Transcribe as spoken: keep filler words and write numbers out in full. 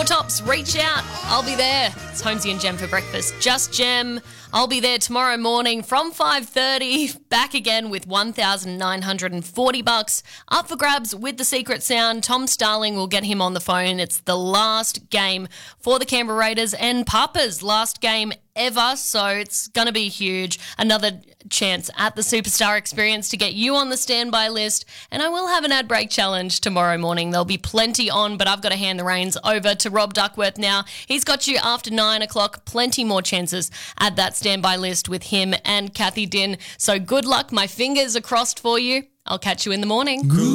Tops, reach out. I'll be there. It's Holmesy and Gem for breakfast. Just Gem. I'll be there tomorrow morning from five thirty, back again with one thousand nine hundred forty bucks up for grabs with the secret sound. Tom Starling will get him on the phone. It's the last game for the Canberra Raiders and Papa's last game ever, so it's going to be huge. Another chance at the Superstar Experience to get you on the standby list, and I will have an ad break challenge tomorrow morning. There'll be plenty on, but I've got to hand the reins over to Rob Duckworth now. He's got you after nine o'clock. Plenty more chances at that standby list with him and Kathy Din. So good luck. My fingers are crossed for you. I'll catch you in the morning. Good.